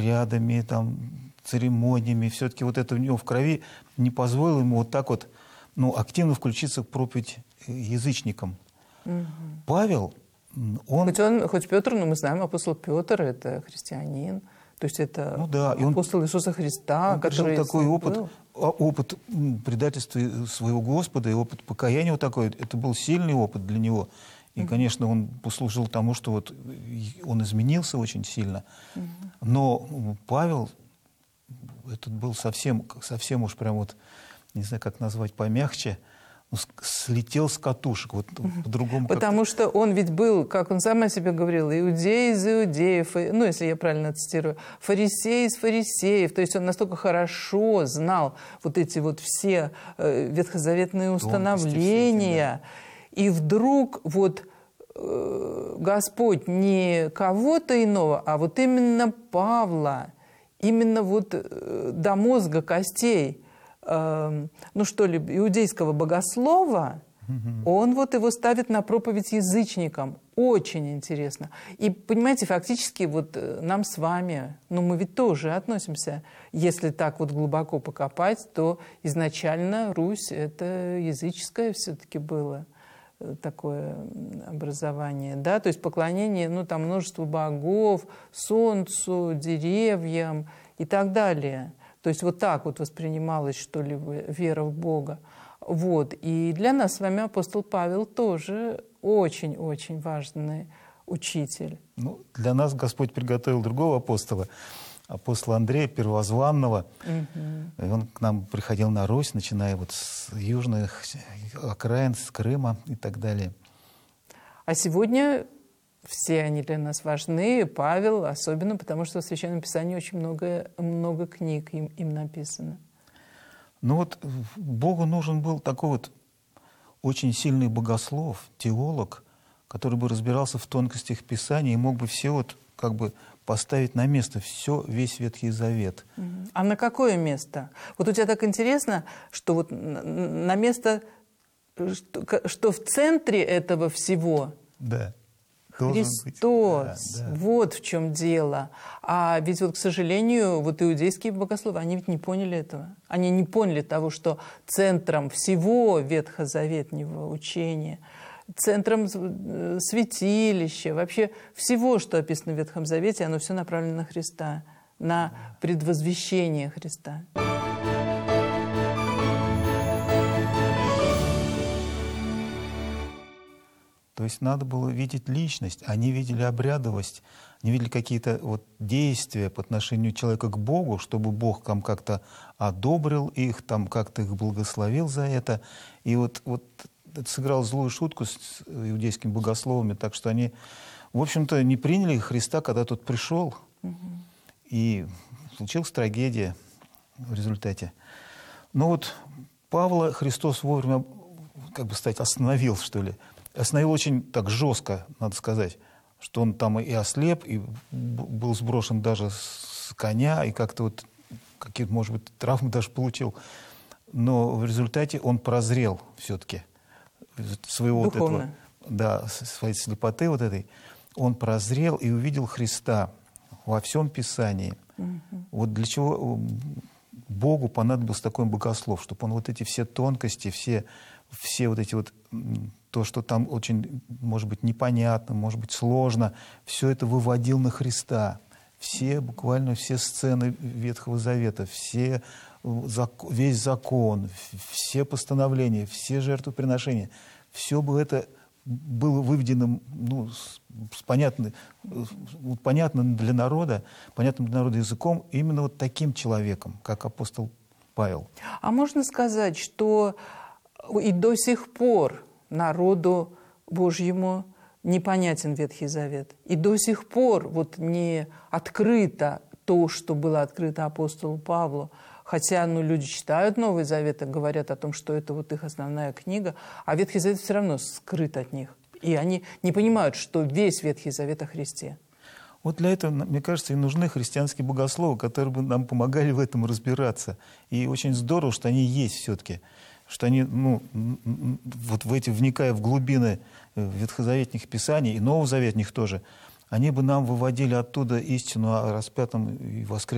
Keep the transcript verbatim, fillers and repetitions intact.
обрядами, там, церемониями. Все-таки вот это у него в крови не позволило ему вот так вот, ну, активно включиться в проповедь язычникам. Угу. Павел, он... Хоть, он... Хоть Петр, но мы знаем, апостол Петр – это христианин. То есть это ну, да, апостол он, Иисуса Христа, он который... такой опыт, был. опыт предательства своего Господа и опыт покаяния вот такой. Это был сильный опыт для него. И, конечно, он послужил тому, что вот он изменился очень сильно. Но Павел, этот был совсем, совсем уж прям вот, не знаю, как назвать помягче, слетел с катушек, вот по-другому. Потому что он ведь был, как он сам о себе говорил, иудей из иудеев, ну, если я правильно цитирую, фарисей из фарисеев. То есть он настолько хорошо знал вот эти вот все ветхозаветные установления. И вдруг вот э, Господь не кого-то иного, а вот именно Павла, именно вот э, до мозга костей, э, ну что ли, иудейского богослова, mm-hmm. он вот его ставит на проповедь язычникам. Очень интересно. И, понимаете, фактически вот нам с вами, ну мы ведь тоже относимся, если так вот глубоко покопать, то изначально Русь это языческое все-таки было. Такое образование, да, то есть поклонение, ну, там множеству богов, солнцу, деревьям и так далее. То есть вот так вот воспринималась, что ли, вера в Бога. Вот. И для нас с вами апостол Павел тоже очень-очень важный учитель. Ну, для нас Господь приготовил другого апостола, апостола Андрея Первозванного. Угу. И он к нам приходил на Русь, начиная вот с южных окраин, с Крыма и так далее. А сегодня все они для нас важны. Павел особенно, потому что в Священном Писании очень много, много книг им, им написано. Ну вот Богу нужен был такой вот очень сильный богослов, теолог, который бы разбирался в тонкостях Писания и мог бы все вот как бы поставить на место все, весь Ветхий Завет. А на какое место? Вот у тебя так интересно, что вот на место, что, что в центре этого всего да. Христос. Да, да. Вот в чем дело. А ведь вот, к сожалению, вот иудейские богословы, они ведь не поняли этого. Они не поняли того, что центром всего ветхозаветнего учения, центром святилища, вообще всего, что описано в Ветхом Завете, оно все направлено на Христа, на предвозвещение Христа. То есть надо было видеть личность, они видели обрядовость, они видели какие-то вот действия по отношению человека к Богу, чтобы Бог там как-то одобрил их, там как-то их благословил за это. И вот, вот это сыграло злую шутку с иудейскими богословами, так что они, в общем-то, не приняли Христа, когда тот пришел. Угу. И случилась трагедия в результате. Но вот Павла Христос вовремя, как бы сказать, остановил, что ли. Остановил очень так жестко, надо сказать, что он там и ослеп, и был сброшен даже с коня, и как-то вот какие-то, может быть, травмы даже получил. Но в результате он прозрел все-таки своего вот этого, да, своей слепоты вот этой. Он прозрел и увидел Христа во всем Писании. Mm-hmm. Вот для чего Богу понадобился такой богослов, чтобы он вот эти все тонкости, все, все вот эти вот, то, что там очень, может быть, непонятно, может быть, сложно, все это выводил на Христа. Все, буквально все сцены Ветхого Завета, все, весь закон, все постановления, все жертвоприношения, все бы это было выведено, ну, с, с понятным, понятным для народа, понятным для народа языком именно вот таким человеком, как апостол Павел. А можно сказать, что и до сих пор народу Божьему непонятен Ветхий Завет. И до сих пор вот не открыто то, что было открыто апостолу Павлу. Хотя ну, люди читают Новый Завет и говорят о том, что это вот их основная книга, а Ветхий Завет все равно скрыт от них. И они не понимают, что весь Ветхий Завет о Христе. Вот для этого, мне кажется, и нужны христианские богословы, которые бы нам помогали в этом разбираться. И очень здорово, что они есть все-таки. Что они, ну, вот в эти, вникая в глубины ветхозаветных писаний, и новозаветных тоже, они бы нам выводили оттуда истину о распятом и воскресшем